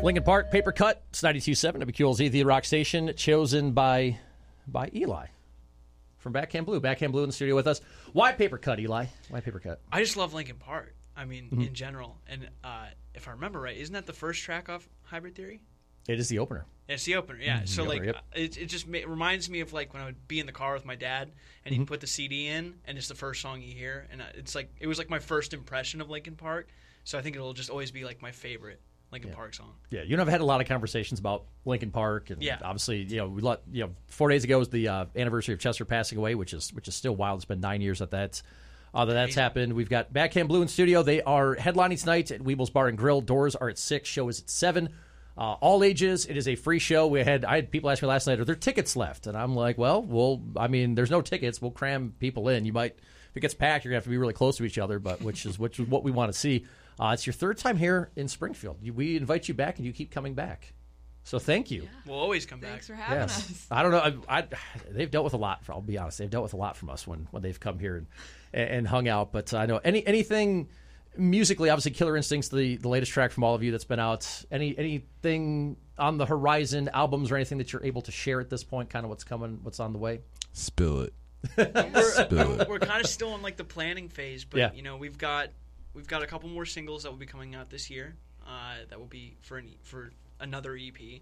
Lincoln Park, Paper Cut. It's 92.7 WQLZ, the rock station, chosen by Eli from Backhand Blue. Backhand Blue in the studio with us. Why Paper Cut, Eli? Why Paper Cut? I just love Lincoln Park. I mean, in general. And if I remember right, isn't that the first track off Hybrid Theory? It is the opener. It's the opener, yeah. So, opener, yep. it just reminds me of, like, when I would be in the car with my dad, and he'd put the CD in, and it's the first song you hear. And it's like, it was like my first impression of Lincoln Park. So I think it'll just always be, like, my favorite Lincoln Park song. Yeah, you and I've had a lot of conversations about Lincoln Park, and obviously, we 4 days ago was the anniversary of Chester passing away, which is still wild. It's been 9 years that's happened. We've got Backhand Blue in studio. They are headlining tonight at Weebles Bar and Grill. Doors are at 6. Show is at 7. All ages. It is a free show. I had people ask me last night, are there tickets left? And I'm like, there's no tickets. We'll cram people in. You might, if it gets packed, you're going to have to be really close to each other, but which is what we want to see. It's your third time here in Springfield. We invite you back, and you keep coming back. So thank you. Yeah. We'll always come back. Thanks for having us. I don't know. They've dealt with a lot. I'll be honest. They've dealt with a lot from us when they've come here and hung out. But I know anything musically, obviously, Killer Instinct's the latest track from all of you that's been out. Anything on the horizon, albums or anything that you're able to share at this point? Kind of what's coming, what's on the way? Spill it. We're kind of still in, like, the planning phase, but we've got a couple more singles that will be coming out this year. That will be for another EP,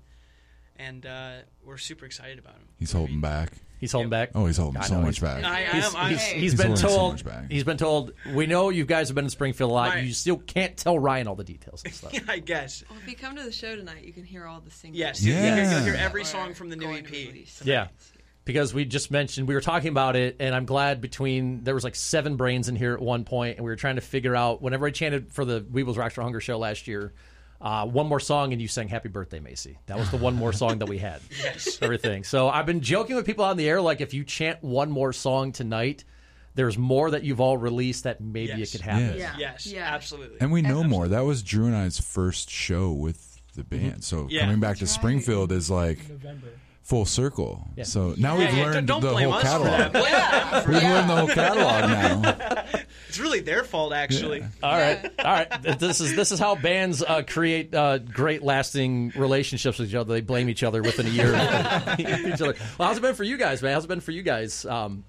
and we're super excited about him. He's holding back. He's holding back. Oh, he's holding so much back. He's been told. He's been told. We know you guys have been in Springfield a lot. Right. You still can't tell Ryan all the details and stuff. Yeah, I guess. Well, if you come to the show tonight, you can hear all the singles. Yes, Yeah. you'll hear every song from the new EP. Yeah. Because we just mentioned, we were talking about it, and I'm glad there was like 7 brains in here at one point, and we were trying to figure out, whenever I chanted for the Weebles Rockstar Hunger show last year, one more song, and you sang Happy Birthday, Macy. That was the one more song that we had. Yes. Everything. So I've been joking with people on the air, like, if you chant one more song tonight, there's more that you've all released that maybe it could happen. Yes, absolutely. And we know more. That was Drew and I's first show with the band. So coming back to Springfield is like November. full circle. Yeah. So now we've learned don't the blame whole us for catalog. that. We've learned the whole catalog now. It's really their fault, actually. Yeah. All right. This is how bands create great, lasting relationships with each other. They blame each other within a year. Each other. Well, how's it been for you guys, man? How's it been for you guys?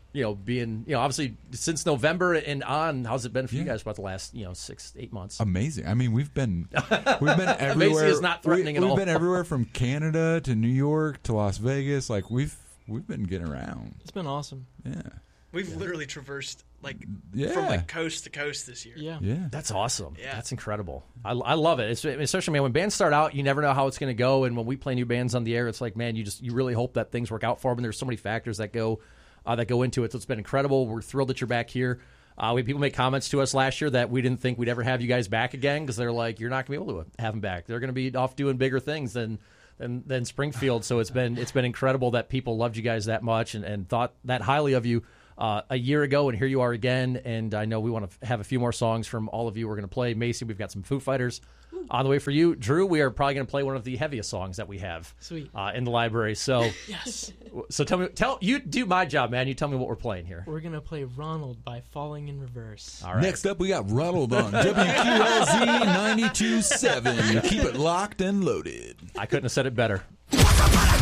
Being obviously since November and on. How's it been for you guys about the last 6-8 months? Amazing. I mean, we've been everywhere. Macy is not threatening at all. We've been everywhere from Canada to New York to Las Vegas. Like we've been getting around. It's been awesome. Yeah. We've literally traversed Yeah. from coast to coast this year. Yeah. That's awesome. Yeah. That's incredible. I love it. Especially, man, when bands start out, you never know how it's going to go. And when we play new bands on the air, it's like, man, you really hope that things work out for them. And there's so many factors that go into it. So it's been incredible. We're thrilled that you're back here. We had people make comments to us last year that we didn't think we'd ever have you guys back again because they're like, you're not going to be able to have them back. They're going to be off doing bigger things than Springfield. So it's been incredible that people loved you guys that much and thought that highly of you a year ago, and here you are again. And I know we want to have a few more songs from all of you. We're going to play. Macy, we've got some Foo Fighters on the way for you. Drew, we are probably going to play one of the heaviest songs that we have in the library. So Yes. So tell you do my job, man. You tell me what we're playing here. We're going to play Ronald by Falling in Reverse. All right. Next up, we got Ronald on WQLZ 92.7. Keep it locked and loaded. I couldn't have said it better.